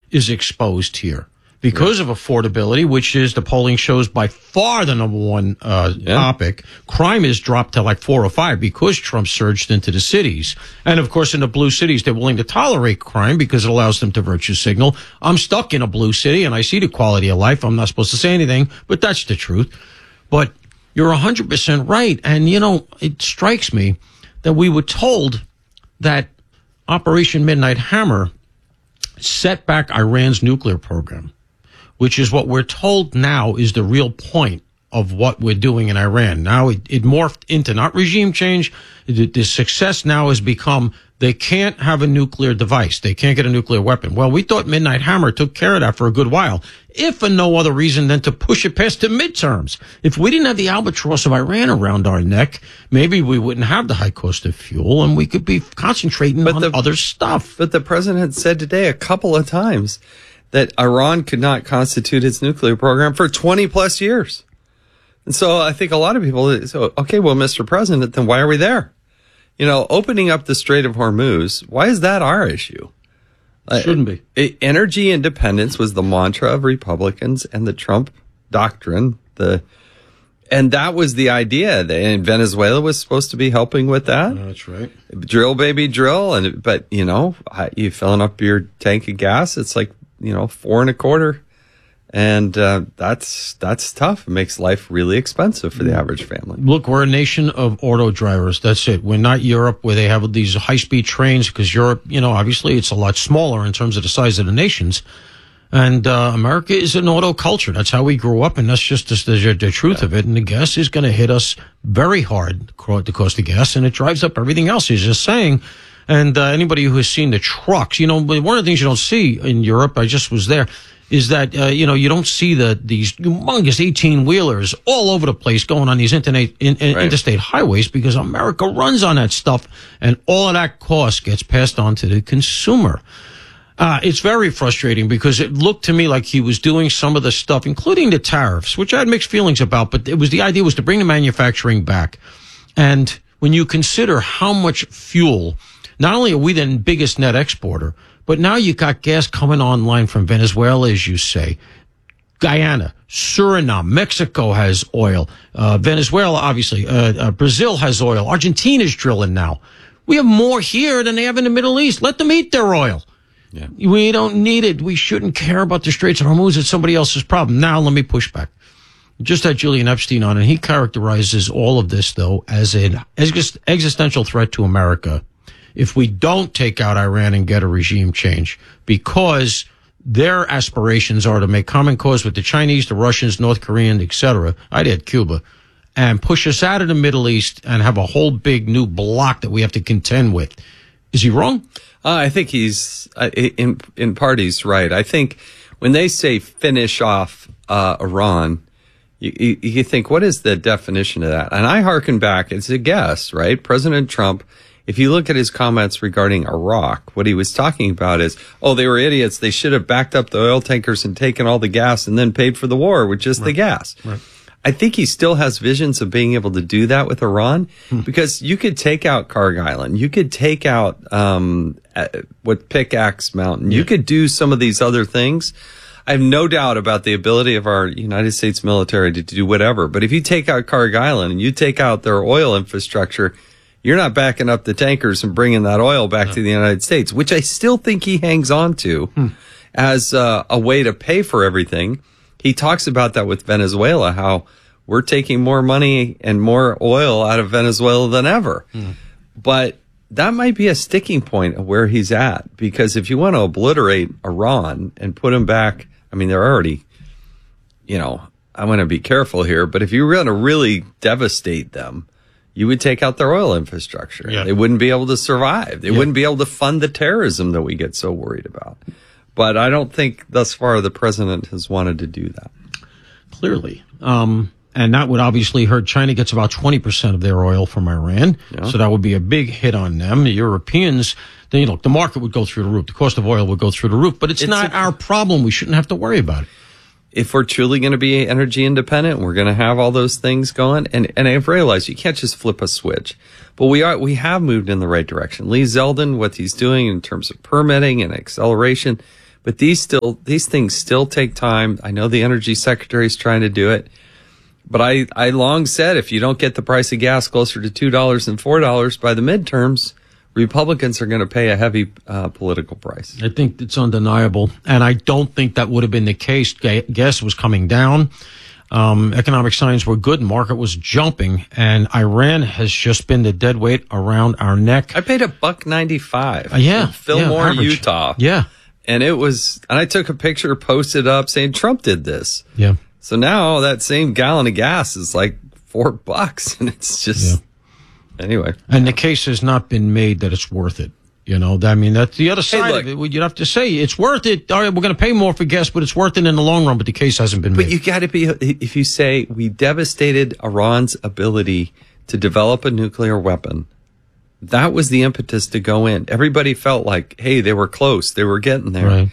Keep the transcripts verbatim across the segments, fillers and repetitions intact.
is exposed here. Because of affordability, which is the polling shows by far the number one uh, yeah. topic, crime is dropped to like four or five because Trump surged into the cities. And of course, in the blue cities, they're willing to tolerate crime because it allows them to virtue signal. I'm stuck in a blue city and I see the quality of life. I'm not supposed to say anything, but that's the truth. But you're one hundred percent right. And, you know, it strikes me that we were told that Operation Midnight Hammer set back Iran's nuclear program, which is what we're told now is the real point of what we're doing in Iran. Now it, it morphed into not regime change. The, the success now has become they can't have a nuclear device. They can't get a nuclear weapon. Well, we thought Midnight Hammer took care of that for a good while, if for no other reason than to push it past the midterms. If we didn't have the albatross of Iran around our neck, maybe we wouldn't have the high cost of fuel and we could be concentrating but on the, other stuff. But the president said today a couple of times that Iran could not constitute its nuclear program for twenty plus years. And so I think a lot of people say, okay, well, Mister President, then why are we there? You know, opening up the Strait of Hormuz, why is that our issue? Shouldn't be. Uh, energy independence was the mantra of Republicans and the Trump doctrine. The And that was the idea. And Venezuela was supposed to be helping with that. Oh, that's right. Drill, baby, drill. And But, you know, you filling up your tank of gas, it's like, you know, four and a quarter. And uh, that's that's tough. It makes life really expensive for the average family. Look, we're a nation of auto drivers. That's it. We're not Europe where they have these high-speed trains because Europe, you know, obviously it's a lot smaller in terms of the size of the nations. And uh, America is an auto culture. That's how we grew up, and that's just the, the, the truth yeah. of it. And the gas is going to hit us very hard, the cost of gas, and it drives up everything else. He's just saying. And uh, anybody who has seen the trucks, you know, one of the things you don't see in Europe, I just was there, is that, uh, you know, you don't see the these humongous eighteen-wheelers all over the place going on these internet, in, in, right. interstate highways because America runs on that stuff, and all of that cost gets passed on to the consumer. Uh, it's very frustrating because it looked to me like he was doing some of the stuff, including the tariffs, which I had mixed feelings about, but it was the idea was to bring the manufacturing back. And when you consider how much fuel, not only are we the biggest net exporter, but now you got gas coming online from Venezuela, as you say, Guyana, Suriname, Mexico has oil, uh, Venezuela, obviously, uh, uh, Brazil has oil, Argentina's drilling now. We have more here than they have in the Middle East. Let them eat their oil. Yeah. We don't need it. We shouldn't care about the Straits of Hormuz. It's somebody else's problem. Now let me push back. Just had Julian Epstein on, and he characterizes all of this, though, as an existential threat to America if we don't take out Iran and get a regime change, because their aspirations are to make common cause with the Chinese, the Russians, North Koreans, et cetera. I'd add Cuba, and push us out of the Middle East and have a whole big new block that we have to contend with. Is he wrong? Uh, I think he's, uh, in, in part, he's right. I think when they say finish off uh, Iran, you, you, you think, what is the definition of that? And I hearken back, it's a guess, right? President Trump, if you look at his comments regarding Iraq, what he was talking about is, oh, they were idiots. They should have backed up the oil tankers and taken all the gas and then paid for the war with just right. the gas. Right. I think he still has visions of being able to do that with Iran, hmm. because you could take out Karg Island. You could take out um, uh, what Pickaxe Mountain. Yeah. You could do some of these other things. I have no doubt about the ability of our United States military to do whatever. But if you take out Karg Island and you take out their oil infrastructure, you're not backing up the tankers and bringing that oil back no. to the United States, which I still think he hangs on to hmm. as uh, a way to pay for everything. He talks about that with Venezuela, how we're taking more money and more oil out of Venezuela than ever. Hmm. But that might be a sticking point of where he's at, because if you want to obliterate Iran and put them back, I mean, they're already, you know, I want to be careful here, but if you were going to really devastate them, you would take out their oil infrastructure. Yeah. They wouldn't be able to survive. They yeah. wouldn't be able to fund the terrorism that we get so worried about. But I don't think thus far the president has wanted to do that. Clearly. Um, and that would obviously hurt. China gets about twenty percent of their oil from Iran. Yeah. So that would be a big hit on them. The Europeans, then, you know, the market would go through the roof. The cost of oil would go through the roof. But it's, it's not a, our problem. We shouldn't have to worry about it. If we're truly going to be energy independent, we're going to have all those things going. And, and I've realized you can't just flip a switch. But we are, we have moved in the right direction. Lee Zeldin, what he's doing in terms of permitting and acceleration, But these still, these things still take time. I know the energy secretary is trying to do it. But I, I long said, if you don't get the price of gas closer to two dollars and four dollars by the midterms, Republicans are going to pay a heavy uh, political price. I think it's undeniable. And I don't think that would have been the case. Gas was coming down. Um, economic signs were good. Market was jumping. And Iran has just been the dead weight around our neck. I paid a buck ninety-five. Uh, yeah. In Fillmore, yeah, Utah. Yeah. And it was, and I took a picture, posted up saying Trump did this. Yeah. So now that same gallon of gas is like four bucks, and it's just yeah. anyway. And the case has not been made that it's worth it. You know, I mean, that's the other side hey, look, of it. You'd have to say it's worth it. All right, we're going to pay more for gas, but it's worth it in the long run. But the case hasn't been but made. But you got to be, if you say we devastated Iran's ability to develop a nuclear weapon, that was the impetus to go in. Everybody felt like, hey, they were close, they were getting there. Right.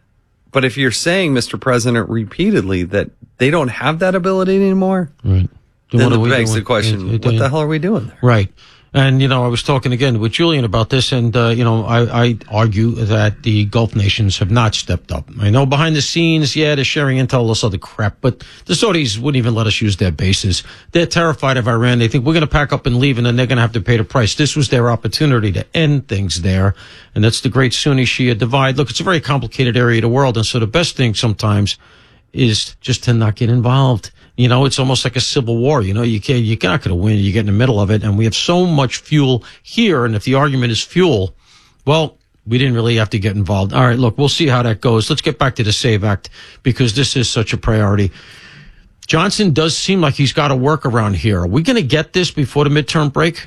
But if you're saying, Mister President, repeatedly that they don't have that ability anymore, right. then it begs the question, it, it, what the hell are we doing there? Right. And, you know, I was talking again with Julian about this, and, uh, you know, I, I argue that the Gulf nations have not stepped up. I know behind the scenes, yeah, they're sharing intel, all this other crap, but the Saudis wouldn't even let us use their bases. They're terrified of Iran. They think we're going to pack up and leave, and then they're going to have to pay the price. This was their opportunity to end things there, and that's the great Sunni-Shia divide. Look, it's a very complicated area of the world, and so the best thing sometimes is just to not get involved. You know, it's almost like a civil war. You know, you can't, you're not going to win. You get in the middle of it. And we have so much fuel here. And if the argument is fuel, well, we didn't really have to get involved. All right, look, we'll see how that goes. Let's get back to the SAVE Act because this is such a priority. Johnson does seem like he's got a workaround here. Are we going to get this before the midterm break?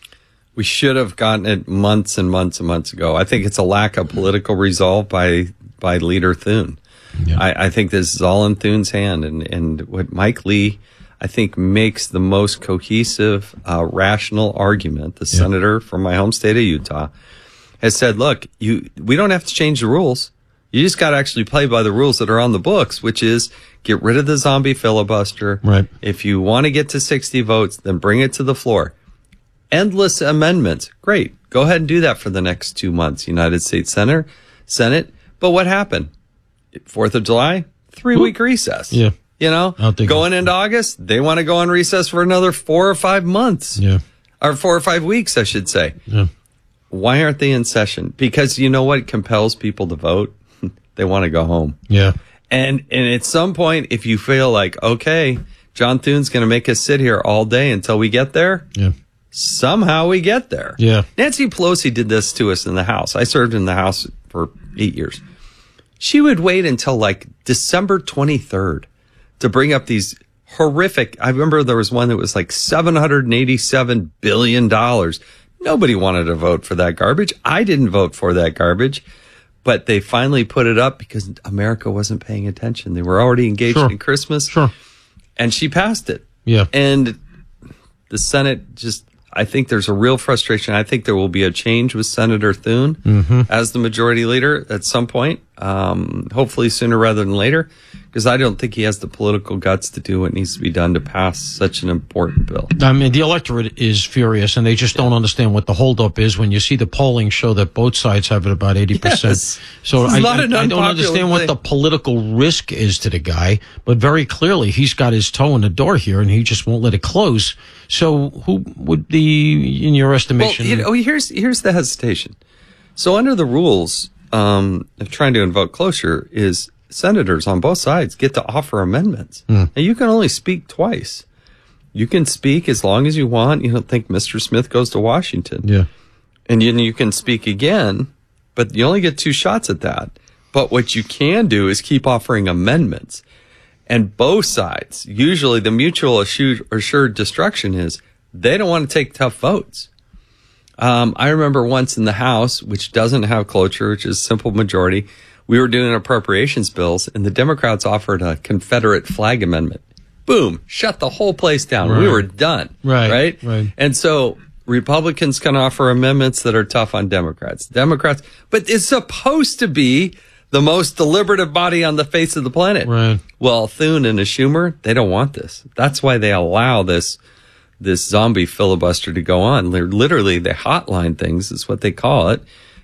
We should have gotten it months and months and months ago. I think it's a lack of political resolve by, by Leader Thune. Yeah. I, I think this is all in Thune's hand, and, and what Mike Lee, I think, makes the most cohesive, uh, rational argument. The yeah. senator from my home state of Utah has said, look, you, we don't have to change the rules. You just got to actually play by the rules that are on the books, which is get rid of the zombie filibuster. Right. If you want to get to sixty votes, then bring it to the floor. Endless amendments. Great. Go ahead and do that for the next two months, United States Senate. Senate. But what happened? Fourth of July, three week recess. Yeah. You know, going into August, they want to go on recess for another four or five months. Yeah. Or four or five weeks, I should say. Yeah. Why aren't they in session? Because you know what compels people to vote? They want to go home. Yeah. And, and at some point, if you feel like, okay, John Thune's going to make us sit here all day until we get there. Yeah. Somehow we get there. Yeah. Nancy Pelosi did this to us in the House. I served in the House for eight years. She would wait until like December twenty-third to bring up these horrific. I remember there was one that was like seven hundred eighty-seven billion dollars. Nobody wanted to vote for that garbage. I didn't vote for that garbage, but they finally put it up because America wasn't paying attention. They were already engaged sure. in Christmas. Sure. And she passed it. Yeah. And the Senate just, I think there's a real frustration. I think there will be a change with Senator Thune mm-hmm. as the majority leader at some point, um, hopefully sooner rather than later, because I don't think he has the political guts to do what needs to be done to pass such an important bill. I mean, the electorate is furious, and they just don't understand what the holdup is when you see the polling show that both sides have it about eighty percent. Yes. So I, I, I don't understand thing. what the political risk is to the guy, but very clearly he's got his toe in the door here, and he just won't let it close. So who would the, in your estimation? Well, you know, here's, here's the hesitation. So under the rules um, of trying to invoke cloture is senators on both sides get to offer amendments. Mm. Now, you can only speak twice. You can speak as long as you want. You don't think Mister Smith goes to Washington. Yeah. And then you can speak again, but you only get two shots at that. But what you can do is keep offering amendments. And both sides, usually the mutual assured, assured destruction is they don't want to take tough votes. Um, I remember once in the House, which doesn't have cloture, which is simple majority, we were doing appropriations bills, and the Democrats offered a Confederate flag amendment. Boom, shut the whole place down. Right. We were done. Right, right. Right. And so Republicans can offer amendments that are tough on Democrats. Democrats, but it's supposed to be the most deliberative body on the face of the planet. Right. Well, Thune and Schumer, they don't want this. That's why they allow this this zombie filibuster to go on. They're literally, they hotline things, is what they call it,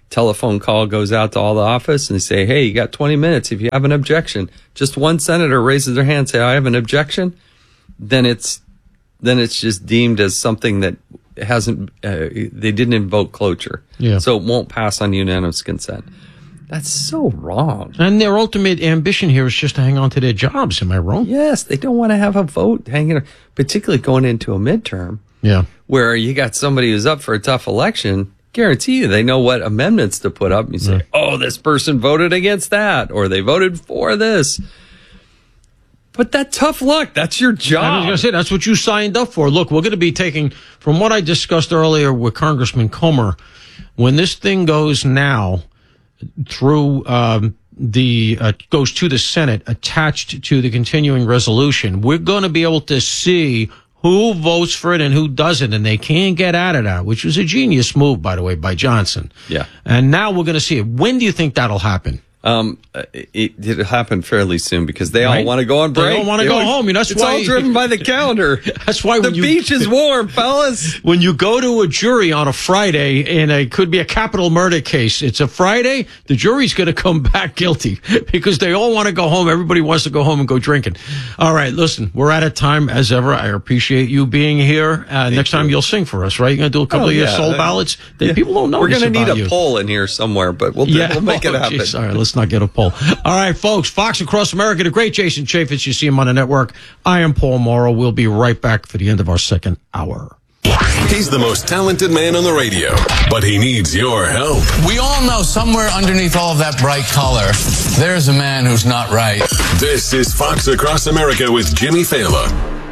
telephone call goes out to all the office and they say, hey, you got twenty minutes. If you have an objection, just one senator raises their hand and say, I have an objection. Then it's, then it's just deemed as something that hasn't, uh, they didn't invoke cloture. Yeah. So it won't pass on unanimous consent. That's so wrong. And their ultimate ambition here is just to hang on to their jobs. Am I wrong? Yes. They don't want to have a vote hanging, particularly going into a midterm. Yeah. Where you got somebody who's up for a tough election. Guarantee you they know what amendments to put up. You say, yeah. oh, this person voted against that, or they voted for this. But that tough luck, that's your job. I was going to say, that's what you signed up for. Look, we're going to be taking, from what I discussed earlier with Congressman Comer, when this thing goes now through um, the, uh, goes to the Senate attached to the continuing resolution, we're going to be able to see who votes for it and who doesn't, and they can't get out of that, which was a genius move, by the way, by Johnson. Yeah. And now we're going to see it. When do you think that'll happen? Um, it, it happened fairly soon because they right? all want to go on break. They don't want to go want, home. You know, that's it's why all driven by the calendar. That's why the when you, beach is warm, fellas. When you go to a jury on a Friday in a could be a capital murder case, it's a Friday. The jury's going to come back guilty because they all want to go home. Everybody wants to go home and go drinking. All right, listen, we're out of time as ever. I appreciate you being here. Uh, next time you. you'll sing for us, right? You're going to do a couple oh, of your yeah. soul ballads. That yeah. People don't know. We're going to need a you. poll in here somewhere, but we'll, yeah. we'll make oh, it happen. Geez. All right, let's not get a poll. All right, folks, Fox Across America, the great Jason Chaffetz. You see him on the network. I am Paul Morrow. We'll be right back for the end of our second hour. He's the most talented man on the radio, but he needs your help. We all know somewhere underneath all of that bright color, there's a man who's not right. This is Fox Across America with Jimmy Fallon.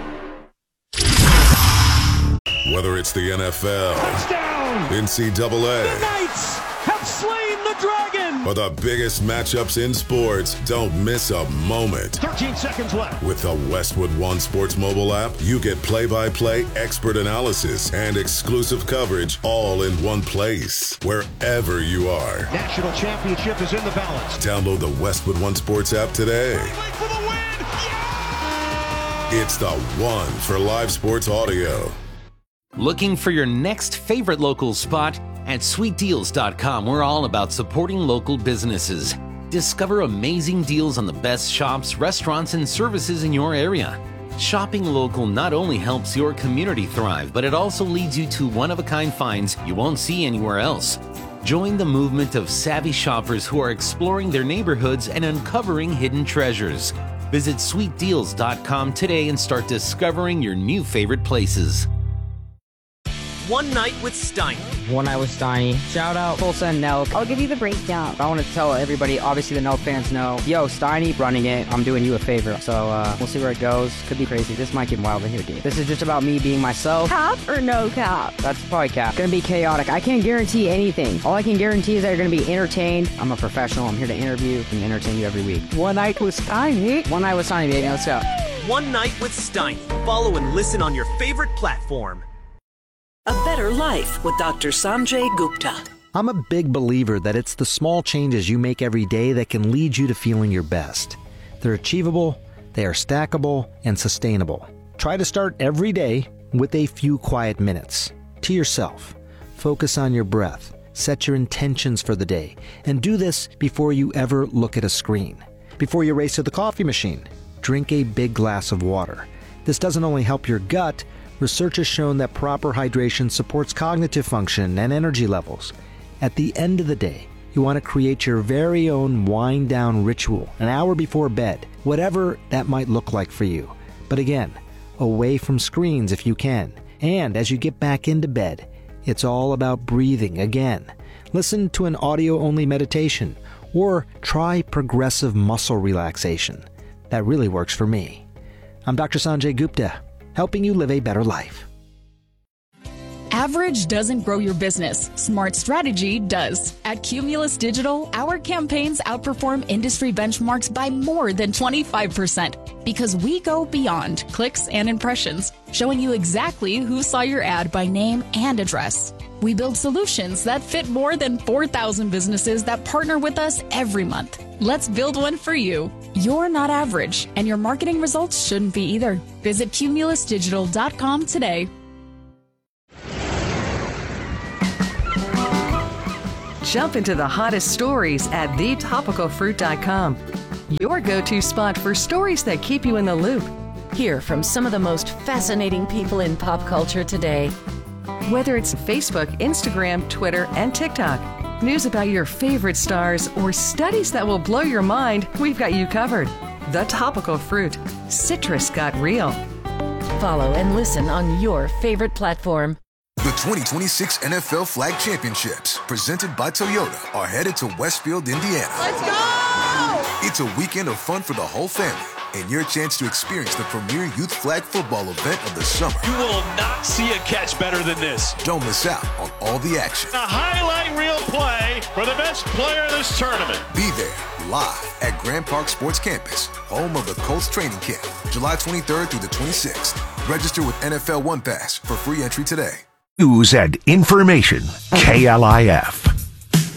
Whether it's the N F L, touchdown, N C double A, the Knights have slain the dragon, or the biggest matchups in sports, don't miss a moment. thirteen seconds left. With the Westwood One Sports mobile app, you get play-by-play expert analysis and exclusive coverage all in one place, wherever you are. National championship is in the balance. Download the Westwood One Sports app today. For the win. Yeah! It's the one for live sports audio. Looking for your next favorite local spot? At sweet deals dot com, we're all about supporting local businesses. Discover amazing deals on the best shops, restaurants, and services in your area. Shopping local not only helps your community thrive, but it also leads you to one-of-a-kind finds you won't see anywhere else. Join the movement of savvy shoppers who are exploring their neighborhoods and uncovering hidden treasures. Visit sweet deals dot com today and start discovering your new favorite places. One Night with Steiny. One Night with Steiny. Shout out Tulsa and Nelk. I'll give you the breakdown. I want to tell everybody, obviously the Nelk fans know, yo, Steiny running it. I'm doing you a favor. So uh, we'll see where it goes. Could be crazy. This might get wild in here, dude. This is just about me being myself. Cap or no cap? That's probably cap. Gonna be chaotic. I can't guarantee anything. All I can guarantee is that you're gonna be entertained. I'm a professional. I'm here to interview and entertain you every week. One Night with Steiny. One Night with Steiny, baby. Let's go. One Night with Steiny. Follow and listen on your favorite platform. A Better Life with Doctor Sanjay Gupta. I'm a big believer that it's the small changes you make every day that can lead you to feeling your best. They're achievable, they are stackable, and sustainable. Try to start every day with a few quiet minutes. To yourself. Focus on your breath. Set your intentions for the day. And do this before you ever look at a screen. Before you race to the coffee machine, drink a big glass of water. This doesn't only help your gut. Research has shown that proper hydration supports cognitive function and energy levels. At the end of the day, you want to create your very own wind-down ritual an hour before bed, whatever that might look like for you. But again, away from screens if you can. And as you get back into bed, it's all about breathing again. Listen to an audio-only meditation or try progressive muscle relaxation. That really works for me. I'm Doctor Sanjay Gupta, helping you live a better life. Average doesn't grow your business. Smart strategy does. At Cumulus Digital, our campaigns outperform industry benchmarks by more than twenty-five percent because we go beyond clicks and impressions, showing you exactly who saw your ad by name and address. We build solutions that fit more than four thousand businesses that partner with us every month. Let's build one for you. You're not average, and your marketing results shouldn't be either. Visit cumulus digital dot com today. Jump into the hottest stories at the topical fruit dot com. Your go-to spot for stories that keep you in the loop. Hear from some of the most fascinating people in pop culture today. Whether it's Facebook, Instagram, Twitter, and TikTok, news about your favorite stars, or studies that will blow your mind, we've got you covered. The Topical Fruit. Citrus got real. Follow and listen on your favorite platform. The twenty twenty-six N F L Flag Championships, presented by Toyota, are headed to Westfield, Indiana. Let's go! It's a weekend of fun for the whole family and your chance to experience the premier youth flag football event of the summer. You will not see a catch better than this. Don't miss out on all the action. A highlight reel play for the best player in this tournament. Be there live at Grand Park Sports Campus, home of the Colts training camp, July twenty-third through the twenty-sixth. Register with N F L One Pass for free entry today. News and information. K L I F.